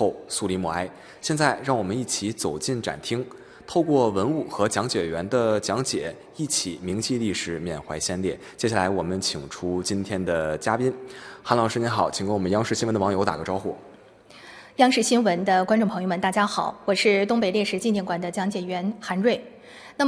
后肃立默哀。现在，让我们一起走进展厅，透过文物和讲解员的讲解，一起铭记历史，缅怀先烈。接下来，我们请出今天的嘉宾，韩老师您好，请跟我们央视新闻的网友打个招呼。 央视新闻的观众朋友们，大家好，我是东北烈士纪念馆的讲解员韩瑞。